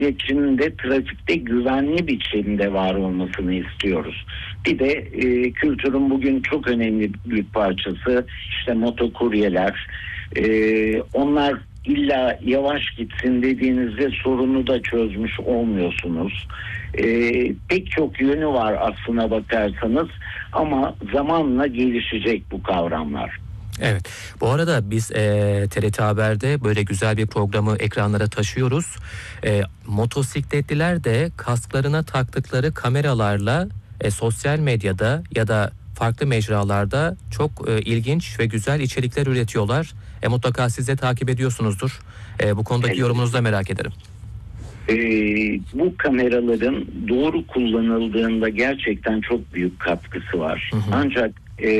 motosikletçinin de trafikte güvenli biçimde var olmasını istiyoruz. Bir de kültürün bugün çok önemli bir parçası işte motokuryeler. Onlar illa yavaş gitsin dediğinizde sorunu da çözmüş olmuyorsunuz. Pek çok yönü var aslına bakarsanız ama zamanla gelişecek bu kavramlar. Evet. Bu arada biz TRT Haber'de böyle güzel bir programı ekranlara taşıyoruz. Motosikletliler de kasklarına taktıkları kameralarla sosyal medyada ya da farklı mecralarda çok ilginç ve güzel içerikler üretiyorlar. Mutlaka siz de takip ediyorsunuzdur. Bu konudaki yorumunuzu da merak ederim. Bu kameraların doğru kullanıldığında gerçekten çok büyük katkısı var. Hı hı. Ancak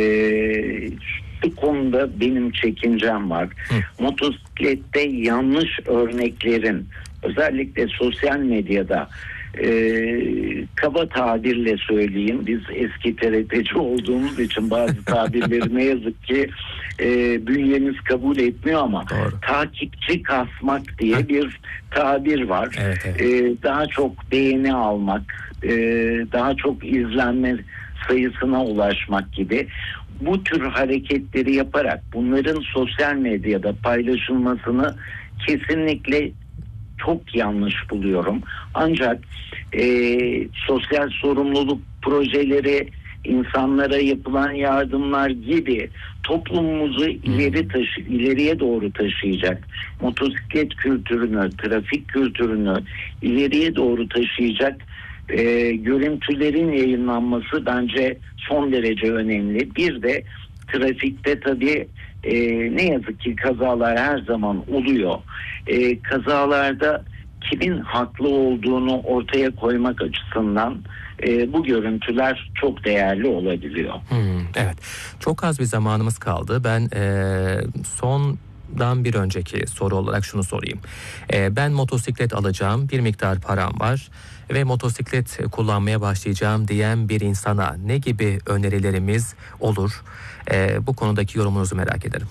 bu konuda benim çekincem var. Motosiklette yanlış örneklerin özellikle sosyal medyada kaba tabirle söyleyeyim, biz eski TRT'ci olduğumuz için bazı tabirleri ne yazık ki bünyemiz kabul etmiyor ama takipçi kasmak diye bir tabir var. Evet. Daha çok beğeni almak, daha çok izlenme sayısına ulaşmak gibi bu tür hareketleri yaparak bunların sosyal medyada paylaşılmasını kesinlikle çok yanlış buluyorum. Ancak sosyal sorumluluk projeleri, insanlara yapılan yardımlar gibi toplumumuzu ileriye doğru taşıyacak, motosiklet kültürünü, trafik kültürünü ileriye doğru taşıyacak görüntülerin yayınlanması bence son derece önemli. Bir de trafikte tabii ne yazık ki kazalar her zaman oluyor. Kazalarda kimin haklı olduğunu ortaya koymak açısından bu görüntüler çok değerli olabiliyor. Evet. Çok az bir zamanımız kaldı. Ben sondan bir önceki soru olarak şunu sorayım. Ben motosiklet alacağım, bir miktar param var ve motosiklet kullanmaya başlayacağım diyen bir insana ne gibi önerilerimiz olur? Bu konudaki yorumunuzu merak ederim.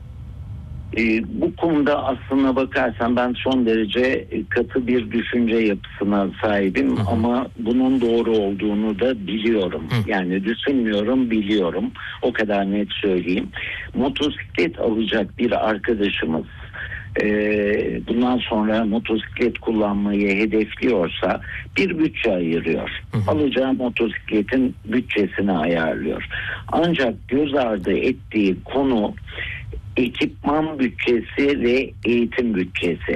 Bu konuda aslına bakarsan ben son derece katı bir düşünce yapısına sahibim. Ama bunun doğru olduğunu da biliyorum. Yani düşünmüyorum, biliyorum. O kadar net söyleyeyim. Motosiklet alacak bir arkadaşımız bundan sonra motosiklet kullanmayı hedefliyorsa bir bütçe ayırıyor. Alacağı motosikletin bütçesini ayarlıyor. Ancak göz ardı ettiği konu ekipman bütçesi ve eğitim bütçesi.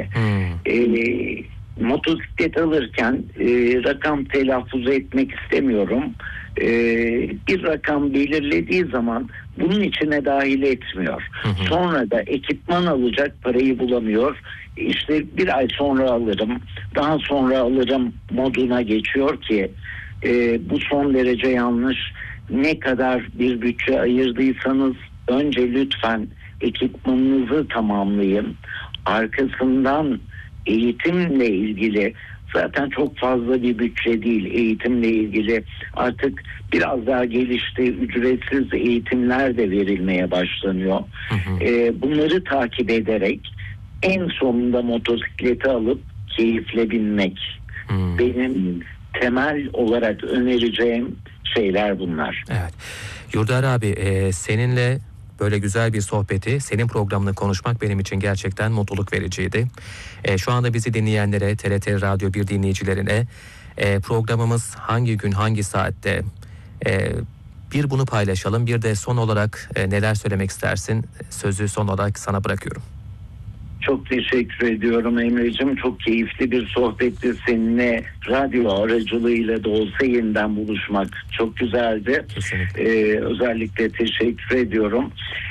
Motosiklet alırken rakam telaffuz etmek istemiyorum. Bir rakam belirlediği zaman bunun içine dahil etmiyor. Sonra da ekipman alacak parayı bulamıyor. İşte bir ay sonra alırım, daha sonra alırım moduna geçiyor ki bu son derece yanlış. Ne kadar bir bütçe ayırdıysanız önce lütfen ekipmanınızı tamamlayın. Arkasından eğitimle ilgili zaten çok fazla bir bütçe değil, eğitimle ilgili artık biraz daha gelişti, ücretsiz eğitimler de verilmeye başlanıyor. Bunları takip ederek en sonunda motosikleti alıp keyifle binmek. Benim temel olarak önereceğim şeyler bunlar. Evet. Yurdar abi, seninle böyle güzel bir sohbeti, senin programını konuşmak benim için gerçekten mutluluk vericiydi. Şu anda bizi dinleyenlere, TRT Radyo 1 dinleyicilerine programımız hangi gün, hangi saatte, bir bunu paylaşalım. Bir de son olarak neler söylemek istersin? Sözü son olarak sana bırakıyorum. Çok teşekkür ediyorum Emre'cim. Çok keyifli bir sohbetti seninle. Radyo aracılığıyla da olsa yeniden buluşmak çok güzeldi. Özellikle teşekkür ediyorum.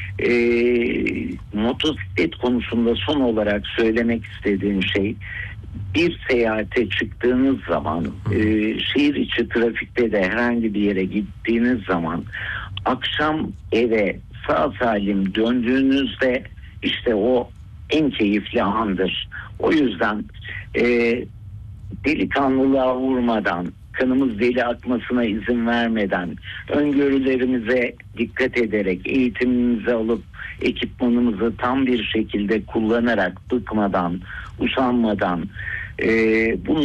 Motosiklet konusunda son olarak söylemek istediğim şey, bir seyahate çıktığınız zaman, şehir içi trafikte de herhangi bir yere gittiğiniz zaman, akşam eve sağ salim döndüğünüzde işte o en keyifli andır. O yüzden delikanlılığa vurmadan, kanımız deli akmasına izin vermeden, öngörülerimize dikkat ederek, eğitimimizi alıp ekipmanımızı tam bir şekilde kullanarak, bıkmadan, usanmadan Bunun